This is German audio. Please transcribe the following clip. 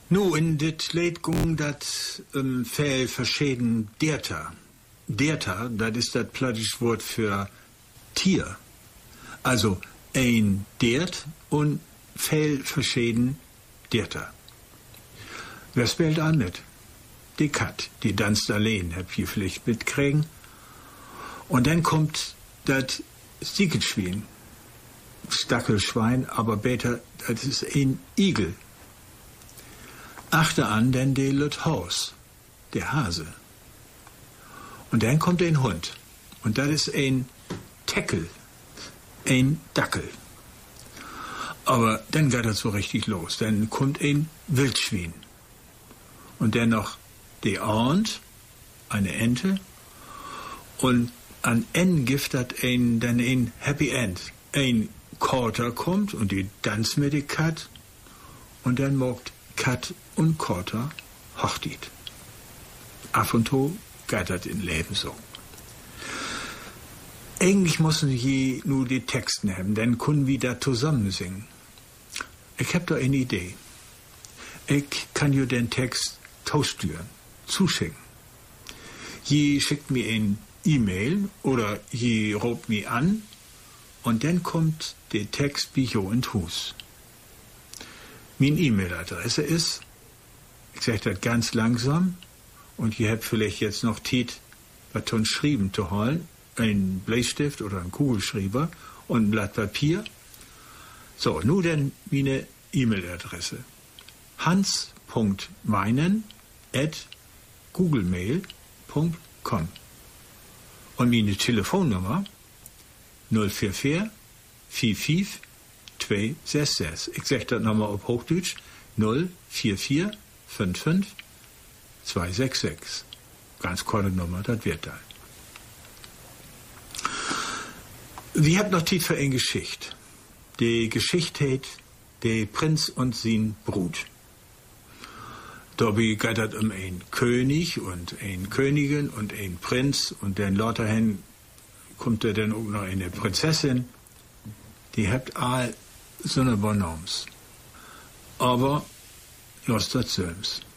Nu, in dit leed gung dat veel verschieden Derter. Derter, dat is dat plattisch Wort für Tier. Also ein Dert und viel verschieden Derter. Wer spielt an mit? Die Kat, die tanzt allein, habt ihr vielleicht mitkriegen. Und dann kommt das Stiekelschwein. Stackelschwein, aber besser, das ist ein Igel. Achte an, denn der Lüt Haus, der Hase. Und dann kommt ein Hund. Und das ist ein Teckel, ein Dackel. Aber dann geht das so richtig los. Dann kommt ein Wildschwein. Und dann noch die Arnd, eine Ente. Und an Ende gibt das dann ein Happy End. Ein Korter kommt und die tanzt mit der Kat. Und dann macht Kat und Korter Hochzeit. Ab und zu geht das im Leben so. Eigentlich müssen sie nur die Texte haben, dann können wir da zusammen singen. Ich hab da eine Idee. Ich kann dir den Text tauschstüren, zuschicken. Je schickt mir ein E-Mail oder je ruft mir an und dann kommt der Text bei jo in Hus. Meine E-Mail-Adresse ist, ich sage das ganz langsam und ihr habt vielleicht jetzt noch Zeit, was schreiben zu holen, ein Bleistift oder ein Kugelschreiber und ein Blatt Papier. So, nun dann meine E-Mail-Adresse. hans.meinen@googlemail.com und meine Telefonnummer 044 55 266. Ich sage das nochmal auf Hochdeutsch. 044 55 266. Ganz kurze Nummer, das wird da. Wir haben noch Zeit für eine Geschichte. Die Geschichte heißt Der Prinz und sein Brut. Dabei geht es um einen König und eine Königin und einen Prinz und dann lauterhin kommt da dann auch noch eine Prinzessin. Die habt all so eine Bonhommes. Aber lasst das selbst.